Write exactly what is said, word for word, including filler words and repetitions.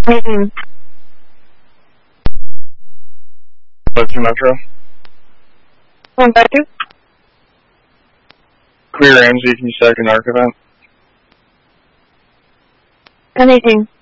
Anything. Two Metro. One by two. Clear Ramsey, can you check an arc event? Anything.